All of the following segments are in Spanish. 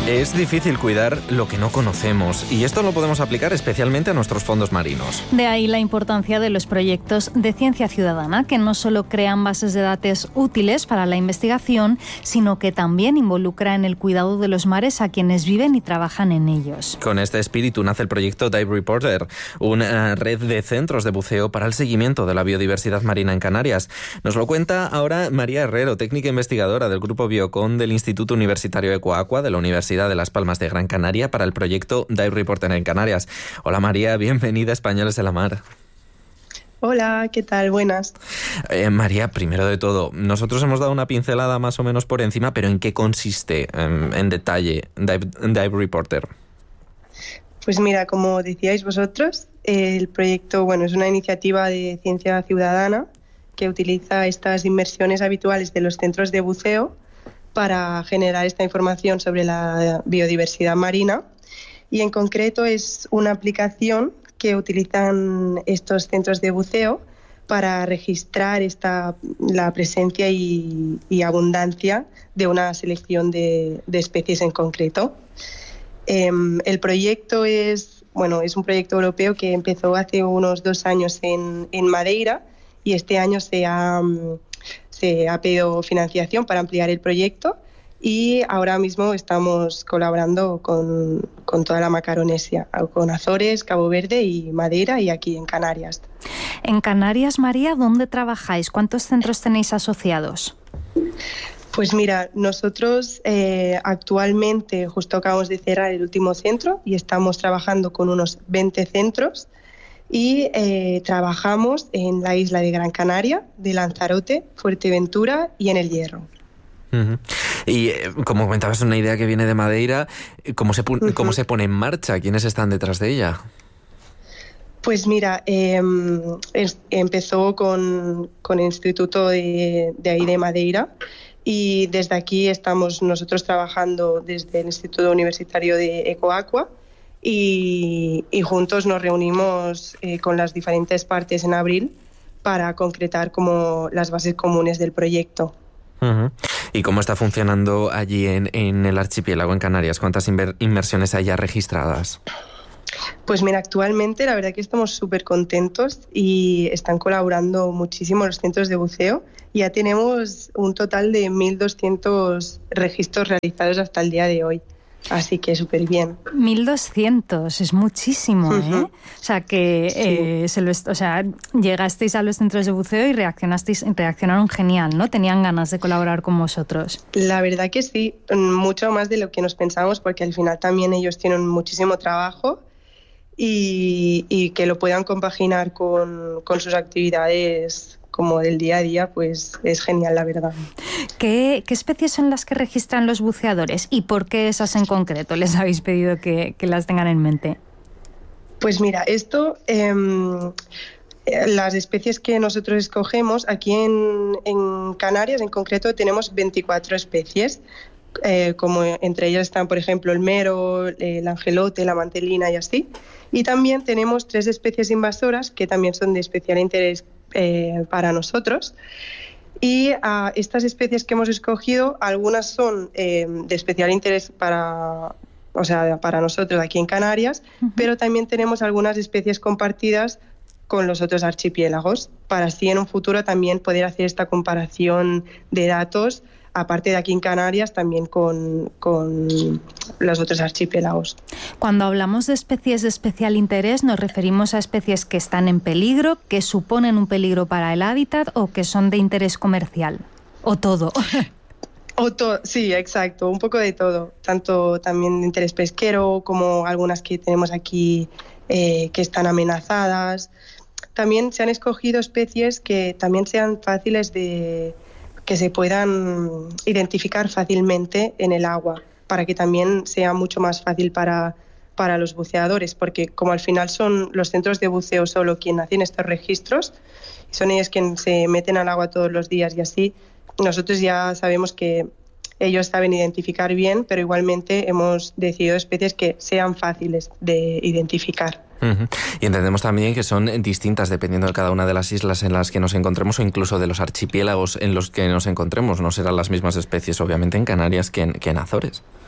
Es difícil cuidar lo que no conocemos y esto lo podemos aplicar especialmente a nuestros fondos marinos. De ahí la importancia de los proyectos de ciencia ciudadana, que no solo crean bases de datos útiles para la investigación, sino que también involucran el cuidado de los mares a quienes viven y trabajan en ellos. Con este espíritu nace el proyecto Dive Reporter, una red de centros de buceo para el seguimiento de la biodiversidad marina en Canarias. Nos lo cuenta ahora María Herrero, técnica investigadora del Grupo Biocon del Instituto Universitario Ecoaqua de la Universidad de Las Palmas de Gran Canaria para el proyecto Dive Reporter en Canarias. Hola María, bienvenida a Españoles de la Mar. Hola, ¿qué tal? Buenas. María, primero de todo, nosotros hemos dado una pincelada más o menos por encima, pero ¿en qué consiste en detalle Dive Reporter? Pues mira, como decíais vosotros, el proyecto es una iniciativa de ciencia ciudadana que utiliza estas inmersiones habituales de los centros de buceo para generar esta información sobre la biodiversidad marina, y en concreto es una aplicación que utilizan estos centros de buceo para registrar la presencia y abundancia de una selección de especies en concreto. El proyecto es un proyecto europeo que empezó hace unos 2 años en Madeira, y este año se ha pedido financiación para ampliar el proyecto, y ahora mismo estamos colaborando con toda la Macaronesia, con Azores, Cabo Verde y Madeira, y aquí en Canarias. En Canarias, María, ¿dónde trabajáis? ¿Cuántos centros tenéis asociados? Pues mira, nosotros actualmente justo acabamos de cerrar el último centro y estamos trabajando con unos 20 centros. Y trabajamos en la isla de Gran Canaria, de Lanzarote, Fuerteventura y en El Hierro. Uh-huh. Y como comentabas, una idea que viene de Madeira, ¿cómo se pone en marcha? ¿Quiénes están detrás de ella? Pues mira, empezó con el Instituto de ahí de Madeira, y desde aquí estamos nosotros trabajando desde el Instituto Universitario de Ecoaqua. Y juntos nos reunimos con las diferentes partes en abril para concretar como las bases comunes del proyecto. Uh-huh. ¿Y cómo está funcionando allí en el archipiélago, en Canarias? ¿Cuántas inmersiones hay ya registradas? Pues mira, actualmente la verdad que estamos súper contentos y están colaborando muchísimo los centros de buceo. Ya tenemos un total de 1.200 registros realizados hasta el día de hoy. Así que súper bien. 1.200, es muchísimo, ¿eh? Uh-huh. O sea, que llegasteis a los centros de buceo y reaccionaron genial, ¿no? Tenían ganas de colaborar con vosotros. La verdad que sí, mucho más de lo que nos pensábamos, porque al final también ellos tienen muchísimo trabajo y que lo puedan compaginar con sus actividades como del día a día, pues es genial, la verdad. ¿Qué especies son las que registran los buceadores y por qué esas en concreto les habéis pedido que las tengan en mente? Pues mira, las especies que nosotros escogemos, aquí en Canarias en concreto tenemos 24 especies, como entre ellas están, por ejemplo, el mero, el angelote, la mantelina y así. Y también tenemos 3 especies invasoras que también son de especial interés para nosotros. Y estas especies que hemos escogido, algunas son de especial interés para nosotros aquí en Canarias, uh-huh. Pero también tenemos algunas especies compartidas con los otros archipiélagos, para así en un futuro también poder hacer esta comparación de datos, aparte de aquí en Canarias, también con los otros archipiélagos. Cuando hablamos de especies de especial interés, ¿nos referimos a especies que están en peligro, que suponen un peligro para el hábitat o que son de interés comercial? ¿O todo? Sí, exacto, un poco de todo. Tanto también de interés pesquero como algunas que tenemos aquí que están amenazadas. También se han escogido especies que también sean fáciles que se puedan identificar fácilmente en el agua, para que también sea mucho más fácil para los buceadores, porque como al final son los centros de buceo solo quienes hacen estos registros, son ellos quienes se meten al agua todos los días y así, nosotros ya sabemos que ellos saben identificar bien, pero igualmente hemos decidido especies que sean fáciles de identificar. Uh-huh. Y entendemos también que son distintas dependiendo de cada una de las islas en las que nos encontremos o incluso de los archipiélagos en los que nos encontremos. No serán las mismas especies, obviamente, en Canarias que en Azores.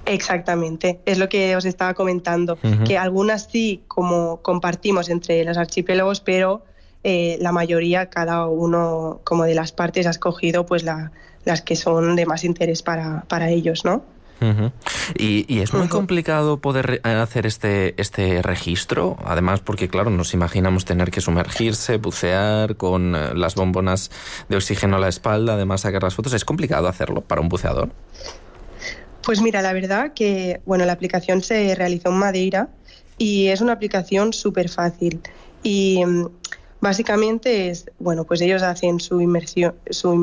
Exactamente, es lo que os estaba comentando, que algunas sí como compartimos entre los archipiélagos, pero la mayoría, cada uno como de las partes ha escogido pues las que son de más interés para ellos, ¿no? Y es muy complicado poder hacer este registro, además porque, claro, nos imaginamos tener que sumergirse, bucear con las bombonas de oxígeno a la espalda, además sacar las fotos. ¿Es complicado hacerlo para un buceador? Pues mira, la verdad que, bueno, la aplicación se realizó en Madeira y es una aplicación súper fácil. Y básicamente es, bueno, pues ellos hacen su inmersión,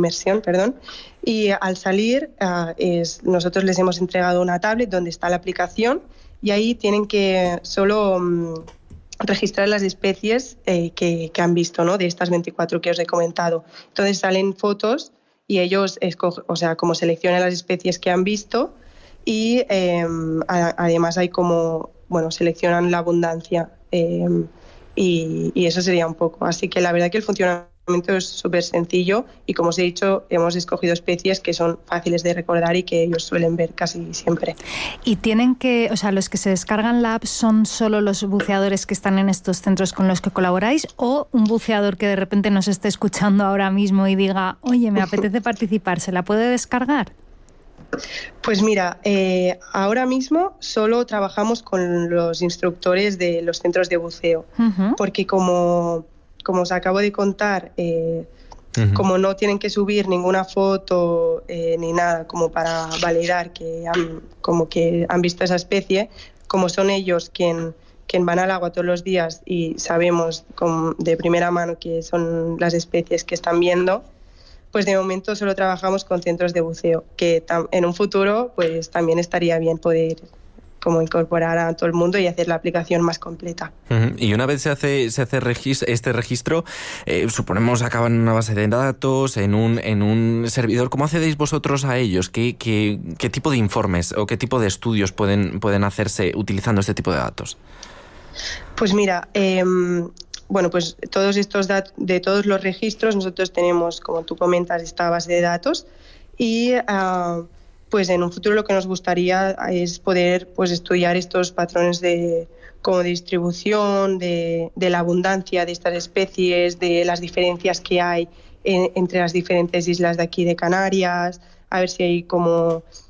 y al salir nosotros les hemos entregado una tablet donde está la aplicación y ahí tienen que solo registrar las especies que han visto, ¿no? De estas 24 que os he comentado. Entonces salen fotos y ellos como seleccionan las especies que han visto y además hay como, bueno, seleccionan la abundancia. Y eso sería un poco. Así que la verdad que el funcionamiento es súper sencillo y, como os he dicho, hemos escogido especies que son fáciles de recordar y que ellos suelen ver casi siempre. ¿Y tienen que, los que se descargan la app son solo los buceadores que están en estos centros con los que colaboráis, o un buceador que de repente nos esté escuchando ahora mismo y diga, oye, me apetece participar, ¿se la puede descargar? Pues mira, ahora mismo solo trabajamos con los instructores de los centros de buceo, porque como os acabo de contar, como no tienen que subir ninguna foto ni nada como para validar que han visto esa especie, como son ellos quien van al agua todos los días y sabemos de primera mano que son las especies que están viendo, pues de momento solo trabajamos con centros de buceo, que en un futuro pues también estaría bien poder como incorporar a todo el mundo y hacer la aplicación más completa. Y una vez se hace este registro, suponemos acaban en una base de datos, en un servidor. ¿Cómo accedéis vosotros a ellos? ¿Qué tipo de informes o qué tipo de estudios pueden hacerse utilizando este tipo de datos? Pues mira, bueno, pues todos estos datos, de todos los registros, nosotros tenemos, como tú comentas, esta base de datos y pues en un futuro lo que nos gustaría es poder pues estudiar estos patrones como de distribución, de la abundancia de estas especies, de las diferencias que hay entre las diferentes islas de aquí de Canarias, a ver si hay como